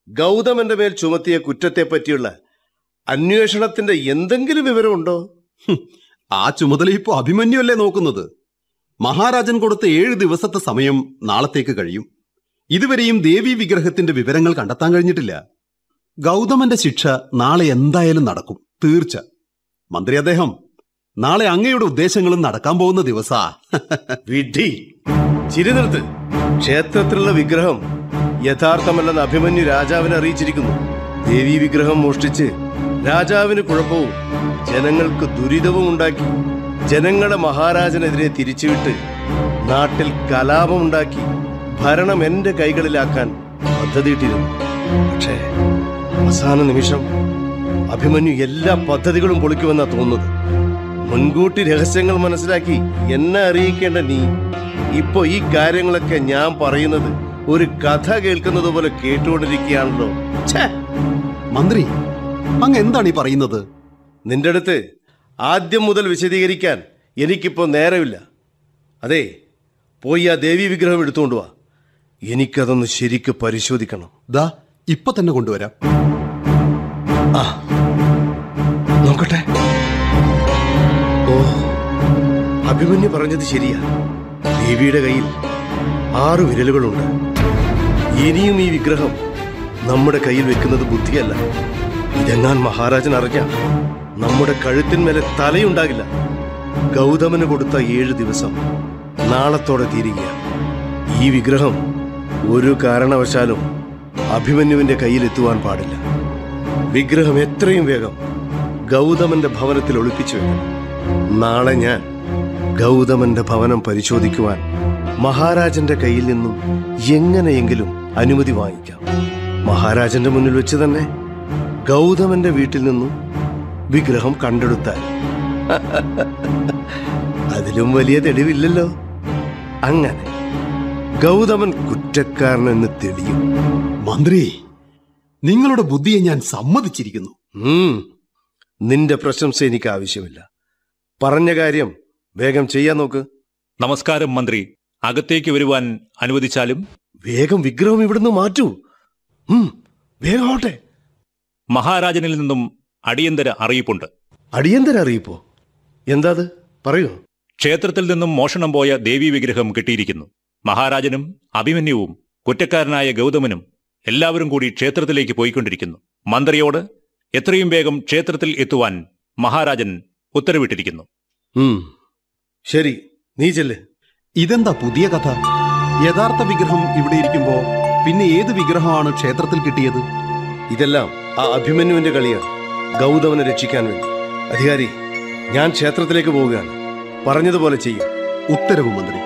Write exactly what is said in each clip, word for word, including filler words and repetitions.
ഗൗതമന്റെ മേൽ ചുമത്തിയ കുറ്റത്തെ പറ്റിയുള്ള അന്വേഷണത്തിന്റെ എന്തെങ്കിലും വിവരമുണ്ടോ? ആ ചുമതല ഇപ്പോ അഭിമന്യുവല്ലേ നോക്കുന്നത്. മഹാരാജൻ കൊടുത്ത ഏഴ് ദിവസത്തെ സമയം നാളത്തേക്ക് കഴിയും. ഇതുവരെയും ദേവീ വിഗ്രഹത്തിന്റെ വിവരങ്ങൾ കണ്ടെത്താൻ കഴിഞ്ഞിട്ടില്ല. ഗൗതമന്റെ ശിക്ഷ നാളെ എന്തായാലും നടക്കും, തീർച്ച. മന്ത്രി അദ്ദേഹം, നാളെ അങ്ങയുടെ ഉദ്ദേശങ്ങളും നടക്കാൻ പോകുന്ന ദിവസാ. വിഡ്ഢി, ചിരി നിർത്ത്. ക്ഷേത്രത്തിലുള്ള വിഗ്രഹം യഥാർത്ഥമല്ലെന്ന് അഭിമന്യു രാജാവിനെ അറിയിച്ചിരിക്കുന്നു. ദേവീ വിഗ്രഹം മോഷ്ടിച്ച് രാജാവിന് കുഴപ്പവും ജനങ്ങൾക്ക് ദുരിതവും ഉണ്ടാക്കി ജനങ്ങളെ മഹാരാജനെതിരെ തിരിച്ചുവിട്ട് നാട്ടിൽ കലാപമുണ്ടാക്കി ഭരണം എന്റെ കൈകളിലാക്കാൻ പദ്ധതിയിട്ടിരുന്നു. പക്ഷേ അവസാന നിമിഷം അഭിമന്യു എല്ലാ പദ്ധതികളും പൊളിക്കുമെന്നാ തോന്നുന്നത്. മുൻകൂട്ടി രഹസ്യങ്ങൾ മനസ്സിലാക്കി എന്നെ അറിയിക്കേണ്ട നീ ഇപ്പൊ ഈ കാര്യങ്ങളൊക്കെ ഞാൻ പറയുന്നത് ഒരു കഥ കേൾക്കുന്നത് പോലെ കേട്ടുകൊണ്ടിരിക്കുകയാണല്ലോ. മന്ത്രി, അങ്ങ് എന്താണ് ഈ പറയുന്നത്? നിന്റെ അടുത്ത് ആദ്യം മുതൽ വിശദീകരിക്കാൻ എനിക്കിപ്പോ നേരമില്ല. അതെ, പോയി ആ ദേവീ വിഗ്രഹം എടുത്തുകൊണ്ട് വാ. എനിക്കതൊന്ന് ശരിക്ക് പരിശോധിക്കണം. ദാ ഇപ്പൊ തന്നെ കൊണ്ടുവരാം. ആ, നോക്കട്ടെ. ഓ, അഭിമന്യു പറഞ്ഞത് ശരിയാ. ദേവിയുടെ കയ്യിൽ ആറു വിരലുകളുണ്ട്. ഇനിയും ഈ വിഗ്രഹം നമ്മുടെ കയ്യിൽ വെക്കുന്നത് ബുദ്ധിയല്ല. ഇതെങ്ങാൻ മഹാരാജൻ അറിഞ്ഞ നമ്മുടെ കഴുത്തിന്മേലെ തലയുണ്ടാകില്ല. ഗൗതമന് കൊടുത്ത ഏഴ് ദിവസം നാളത്തോടെ തീരുകയാണ്. ഈ വിഗ്രഹം ഒരു കാരണവശാലും അഭിമന്യുവിന്റെ കയ്യിലെത്തുവാൻ പാടില്ല. വിഗ്രഹം എത്രയും വേഗം ഗൗതമന്റെ ഭവനത്തിൽ ഒളിപ്പിച്ചു വെക്കണം. നാളെ ഞാൻ ഗൗതമന്റെ ഭവനം പരിശോധിക്കുവാൻ മഹാരാജന്റെ കയ്യിൽ നിന്നും എങ്ങനെയെങ്കിലും അനുമതി വാങ്ങിക്കാം. മഹാരാജന്റെ മുന്നിൽ വെച്ച് തന്നെ ഗൗതമന്റെ വീട്ടിൽ നിന്നും വിഗ്രഹം കണ്ടെടുത്താൽ അതിലും വലിയ തെളിവില്ലല്ലോ. അങ്ങനെ ഗൗതമൻ കുറ്റക്കാരനെന്ന് തെളിയും. മന്ത്രി, നിങ്ങളുടെ ബുദ്ധിയെ ഞാൻ സമ്മതിച്ചിരിക്കുന്നു. നിന്റെ പ്രശംസ എനിക്ക് ആവശ്യമില്ല. പറഞ്ഞ കാര്യം വേഗം ചെയ്യാൻ നോക്ക്. നമസ്കാരം മന്ത്രി, അകത്തേക്ക് വരുവാൻ അനുവദിച്ചാലും. വേഗം വിഗ്രഹം ഇവിടുന്ന് മാറ്റൂ. വേഗം ആവട്ടെ. മഹാരാജനിൽ നിന്നും അടിയന്തര അറിയിപ്പുണ്ട്. അടിയന്തര അറിയിപ്പോ? എന്താ അത്? പറയൂ. ക്ഷേത്രത്തിൽ നിന്നും മോഷണം പോയ ദേവീ വിഗ്രഹം കിട്ടിയിരിക്കുന്നു. മഹാരാജനും അഭിമന്യുവും കുറ്റക്കാരനായ ഗൗതമനും എല്ലാവരും കൂടി ക്ഷേത്രത്തിലേക്ക് പോയിക്കൊണ്ടിരിക്കുന്നു. മന്ത്രിയോട് എത്രയും വേഗം ക്ഷേത്രത്തിൽ എത്തുവാൻ മഹാരാജൻ ഉത്തരവിട്ടിരിക്കുന്നു. ശരി, നീ ചെല്ല്. ഇതെന്താ പുതിയ കഥ? യഥാർത്ഥ വിഗ്രഹം ഇവിടെ ഇരിക്കുമ്പോ പിന്നെ ഏത് വിഗ്രഹമാണ് ക്ഷേത്രത്തിൽ കിട്ടിയത്? ഇതെല്ലാം ആ അഭിമന്യുവിന്റെ കളിയാണ്, ഗൗതമനെ രക്ഷിക്കാൻ വേണ്ടി. അധികാരി, ഞാൻ ക്ഷേത്രത്തിലേക്ക് പോവുകയാണ്. പറഞ്ഞതുപോലെ ചെയ്യും. ഉത്തരവ് മന്ത്രി.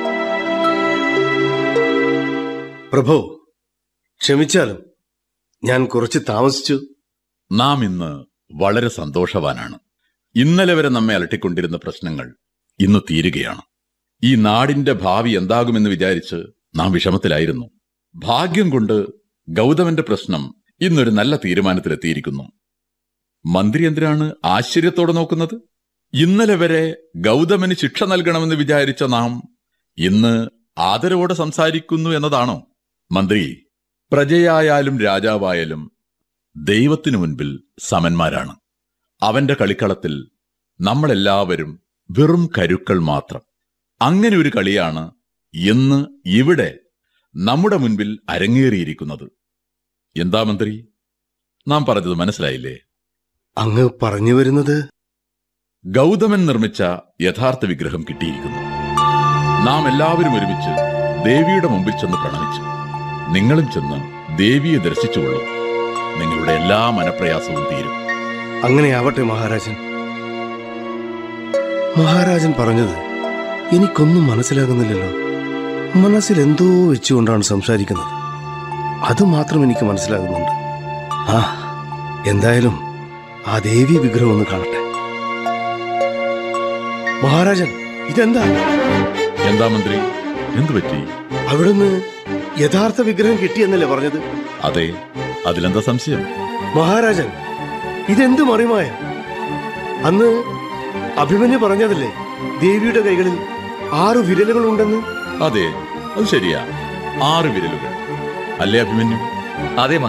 പ്രഭു, ക്ഷമിച്ചാലും ഞാൻ കുറച്ച് താമസിച്ചു. നാം ഇന്ന് വളരെ സന്തോഷവാനാണ്. ഇന്നലെ വരെ നമ്മെ അലട്ടിക്കൊണ്ടിരുന്ന പ്രശ്നങ്ങൾ ഇന്ന് തീരുകയാണ്. ഈ നാടിന്റെ ഭാവി എന്താകുമെന്ന് വിചാരിച്ച് നാം വിഷമത്തിലായിരുന്നു. ഭാഗ്യം കൊണ്ട് ഗൗതമന്റെ പ്രശ്നം ഇന്നൊരു നല്ല തീരുമാനത്തിലെത്തിയിരിക്കുന്നു. മന്ത്രി എന്തിനാണ് ആശ്ചര്യത്തോടെ നോക്കുന്നത്? ഇന്നലെ വരെ ഗൗതമന് ശിക്ഷ നൽകണമെന്ന് വിചാരിച്ച നാം ഇന്ന് ആദരവോടെ സംസാരിക്കുന്നു എന്നതാണോ? മന്ത്രി, പ്രജയായാലും രാജാവായാലും ദൈവത്തിനു മുൻപിൽ സമന്മാരാണ്. അവന്റെ കളിക്കളത്തിൽ നമ്മളെല്ലാവരും വെറും കരുക്കൾ മാത്രം. അങ്ങനെ ഒരു കളിയാണ് ഇന്ന് ഇവിടെ നമ്മുടെ മുൻപിൽ അരങ്ങേറിയിരിക്കുന്നത്. എന്താ മന്ത്രി, നാം പറഞ്ഞത് മനസ്സിലായില്ലേ? അങ്ങ് പറഞ്ഞു വരുന്നത്? ഗൗതമൻ നിർമ്മിച്ച യഥാർത്ഥ വിഗ്രഹം കിട്ടിയിരിക്കുന്നു. നാം എല്ലാവരും ഒരുമിച്ച് ദേവിയുടെ മുമ്പിൽ ചെന്ന് പ്രണമിച്ചു. നിങ്ങളും ചെന്ന് ദേവിയെ ദർശിച്ചുകൊള്ളൂ. നിങ്ങളുടെ എല്ലാ മനപ്രയാസവും തീരും. അങ്ങനെയാവട്ടെ മഹാരാജൻ. മഹാരാജൻ പറഞ്ഞത് എനിക്കൊന്നും മനസ്സിലാകുന്നില്ലല്ലോ. മനസ്സിൽ എന്തോ വെച്ചുകൊണ്ടാണ് സംസാരിക്കുന്നത്. അതുമാത്രം എനിക്ക് മനസ്സിലാകുന്നുണ്ട്. ആ, എന്തായാലും ആ ദേവി വിഗ്രഹം ഒന്ന് കാണട്ടെ. മഹാരാജൻ, ഇതെന്താ? എന്താ മന്ത്രി, എന്തു പറ്റി? അവിടുന്ന് യഥാർത്ഥ വിഗ്രഹം കിട്ടിയെന്നല്ലേ പറഞ്ഞത്? അതെ, അതിലെന്താ സംശയം? മഹാരാജൻ, ഇതെന്ത് മറിമായ? അന്ന് അഭിമന്യു പറഞ്ഞതല്ലേ ദേവിയുടെ കൈകളിൽ ആറു വിരലുകൾ ഉണ്ടെന്ന്? അതെ, അത് ശരിയാ, ആറ് വിരലുകൾ അല്ലേ അഭിമന്യു? അതെ